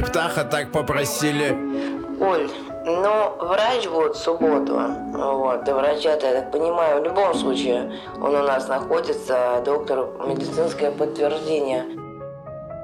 Птаха так попросили. Оль, ну, врач будет в субботу. Вот, и врача-то, я так понимаю, в любом случае он у нас находится, доктор медицинское подтверждение